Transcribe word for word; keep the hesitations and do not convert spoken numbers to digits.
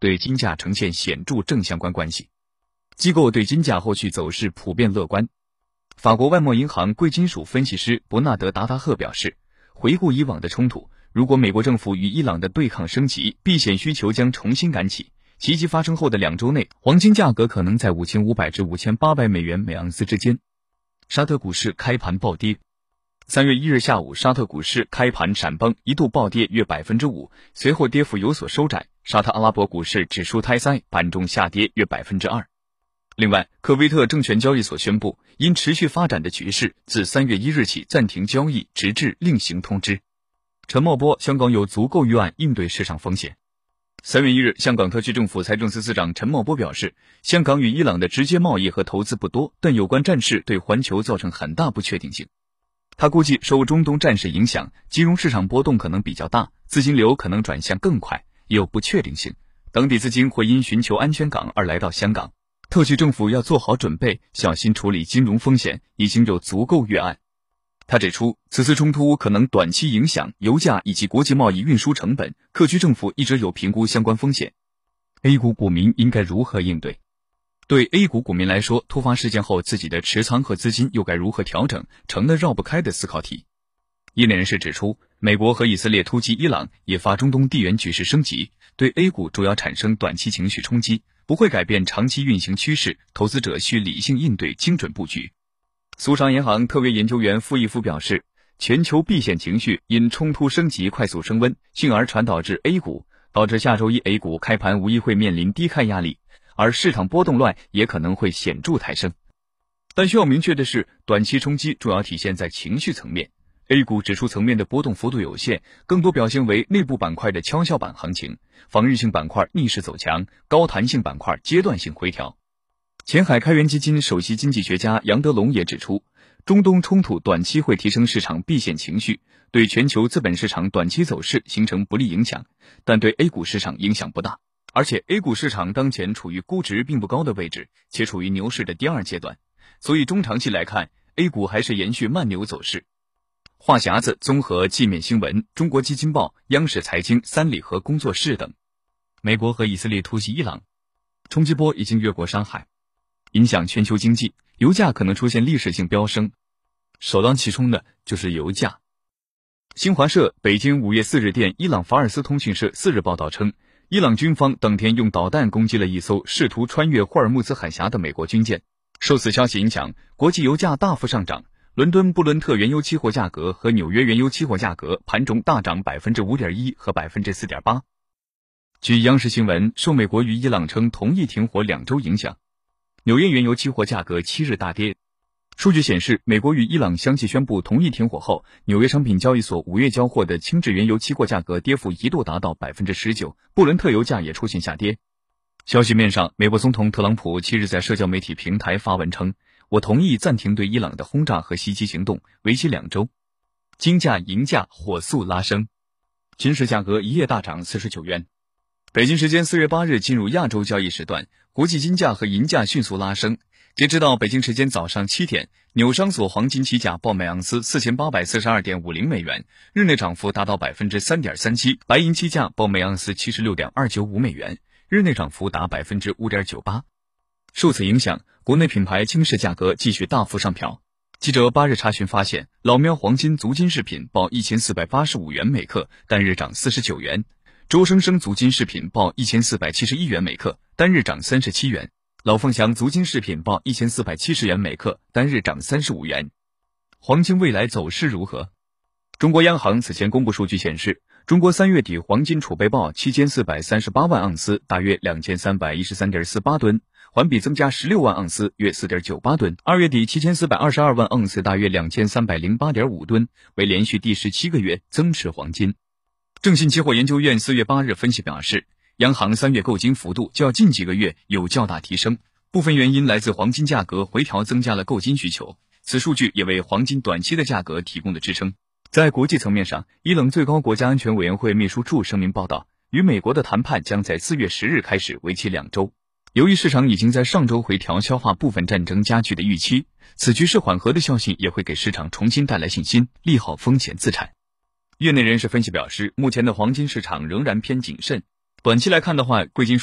对金价呈现显著正相关关系。机构对金价后续走势普遍乐观。法国外贸银行贵金属分析师伯纳德·达达赫表示，回顾以往的冲突，如果美国政府与伊朗的对抗升级，避险需求将重新燃起。袭击发生后的两周内，黄金价格可能在五千五百至五千八百美元每盎司之间。沙特股市开盘暴跌。三月一日下午，沙特股市开盘闪崩，一度暴跌约 百分之五， 随后跌幅有所收窄。沙特阿拉伯股市指数胎塞，盘中下跌约 百分之二。另外，科威特证券交易所宣布，因持续发展的局势，自三月一日起暂停交易，直至另行通知。陈茂波，香港有足够预案应对市场风险。三月一日，香港特区政府财政司司长陈茂波表示，香港与伊朗的直接贸易和投资不多，但有关战事对环球造成很大不确定性。他估计受中东战事影响，金融市场波动可能比较大，资金流可能转向更快，也有不确定性。当地资金会因寻求安全港而来到香港。特区政府要做好准备，小心处理金融风险，已经有足够预案。他指出，此次冲突可能短期影响油价以及国际贸易运输成本，特区政府一直有评估相关风险。A 股股民应该如何应对？对 A 股股民来说，突发事件后自己的持仓和资金又该如何调整，成了绕不开的思考题。业内人士指出，美国和以色列突击伊朗，引发中东地缘局势升级，对 A 股主要产生短期情绪冲击，不会改变长期运行趋势，投资者需理性应对，精准布局。苏商银行特约研究员傅毅夫表示，全球避险情绪因冲突升级快速升温，进而传导至 A 股，导致下周一 A 股开盘无疑会面临低开压力，而市场波动乱也可能会显著抬升。但需要明确的是，短期冲击主要体现在情绪层面， A 股指数层面的波动幅度有限，更多表现为内部板块的跷跷板行情，防御性板块逆势走强，高弹性板块阶段性回调。前海开源基金首席经济学家杨德龙也指出，中东冲突短期会提升市场避险情绪，对全球资本市场短期走势形成不利影响，但对 A 股市场影响不大。而且 A 股市场当前处于估值并不高的位置，且处于牛市的第二阶段，所以中长期来看 A 股还是延续慢牛走势。话匣子综合界面新闻、中国基金报、央视财经、三里河工作室等。美国和以色列突袭伊朗，冲击波已经越过山海，影响全球经济，油价可能出现历史性飙升，首当其冲的就是油价。新华社北京五月四日电，伊朗法尔斯通讯社四日报道称，伊朗军方当天用导弹攻击了一艘试图穿越霍尔木兹海峡的美国军舰。受此消息影响，国际油价大幅上涨，伦敦布伦特原油期货价格和纽约原油期货价格盘中大涨 百分之五点一 和 百分之四点八。 据央视新闻，受美国与伊朗称同意停火两周影响，纽约原油期货价格七日大跌。数据显示，美国与伊朗相继宣布同意停火后，纽约商品交易所五月交货的轻质原油期货价格跌幅一度达到 百分之十九， 布伦特油价也出现下跌。消息面上，美国总统特朗普七日在社交媒体平台发文称，我同意暂停对伊朗的轰炸和袭击行动，为期两周。金价、银价火速拉升，金市价格一夜大涨四十九元。北京时间四月八日进入亚洲交易时段，国际金价和银价迅速拉升。截止到北京时间早上七点，纽商所黄金期价报每盎司 四千八百四十二点五零美元，日内涨幅达到 百分之三点三七。 白银期价报每盎司 七十六点二九五美元，日内涨幅达 百分之五点九八。 受此影响，国内品牌金饰价格继续大幅上调。记者八日查询发现，老喵黄金足金饰品报一千四百八十五元每克，单日涨四十九元；周生生足金饰品报一千四百七十一元每克，单日涨三十七元；老凤祥足金饰品报一千四百七十元每克，单日涨三十五元。黄金未来走势如何？中国央行此前公布数据显示，中国三月底黄金储备报七千四百三十八万盎司，大约 两千三百一十三点四八吨，环比增加十六万盎司，约 四点九八吨。二月底七千四百二十二万盎司，大约 两千三百零八点五吨，为连续第十七个月增持黄金。正信期货研究院四月八日分析表示，央行三月购金幅度较近几个月有较大提升，部分原因来自黄金价格回调增加了购金需求，此数据也为黄金短期的价格提供了支撑。在国际层面上，伊朗最高国家安全委员会秘书处声明报道，与美国的谈判将在四月十日开始，为期两周。由于市场已经在上周回调消化部分战争加剧的预期，此局势缓和的消息也会给市场重新带来信心，利好风险资产。业内人士分析表示，目前的黄金市场仍然偏谨慎，短期来看的话，贵金属